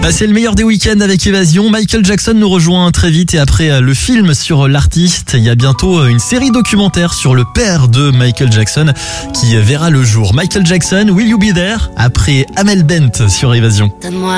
Passez le meilleur des week-ends avec Évasion. Michael Jackson nous rejoint très vite et après le film sur l'artiste, il y a bientôt une série documentaire sur le père de Michael Jackson qui verra le jour. Michael Jackson, Will You Be There? Après Amel Bent sur Évasion.